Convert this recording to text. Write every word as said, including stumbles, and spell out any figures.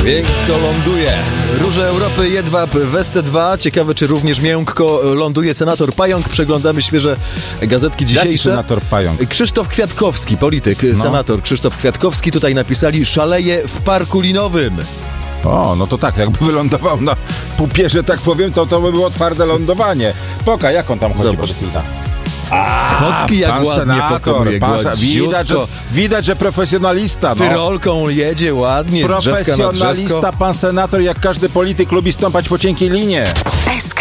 Miękko ląduje. Róże Europy, Jedwab w S C dwa. Ciekawe, czy również miękko ląduje senator Pająk. Przeglądamy świeże gazetki dzisiejsze. Jaki senator Pająk? Krzysztof Kwiatkowski, polityk, no. senator Krzysztof Kwiatkowski. Tutaj napisali: szaleje w parku linowym. O, no to tak, jakby wylądował na pupierze, tak powiem, to to by było twarde lądowanie. Poka, jak on tam chodzi Zobacz. po szpilta? Schodki jak pan ładnie senator, pokonuje, pan se- widać, że, gładziutko. widać, że profesjonalista. No. Tyrolką jedzie ładnie, z drzewka na drzewko. Profesjonalista, pan senator, jak każdy polityk, lubi stąpać po cienkiej linie. S K